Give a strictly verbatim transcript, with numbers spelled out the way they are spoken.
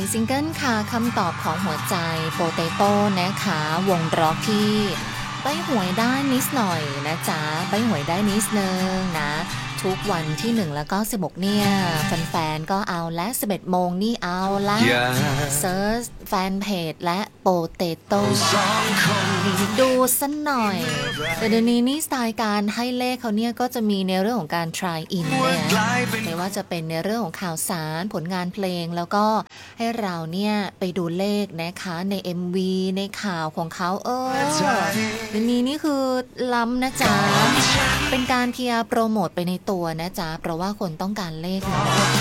ซิงเกิลค่ะคำตอบของหัวใจโปเตโต้นะคะวงร็อกที่ใบ้หวยได้นิดหน่อยนะจ๊ะใบ้หวยได้นิดนึงนะทุกวันที่หนึ่งแล้วก็สิบหกเนี่ยแฟนๆก็เอาและสิบเอ็ดโมงนี่เอาละเซิร์ชแฟนเพจและโปเตโต้ดูสักหน่อยแต่เดี๋ยวนี้นี่สไตล์การให้เลขเขาเนี่ยก็จะมีในเรื่องของการ try in เนี่ยไม่ว่าจะเป็นในเรื่องของข่าวสารผลงานเพลงแล้วก็ให้เราเนี่ยไปดูเลขนะคะใน เอ็ม วี ในข่าวของเขาเออเดี๋ยวนี้นี่คือล้ำนะจ๊ะเป็นการ พี อาร์ โปรโมทไปในตัวนะจ๊ะเพราะว่าคนต้องการเลขเนาะ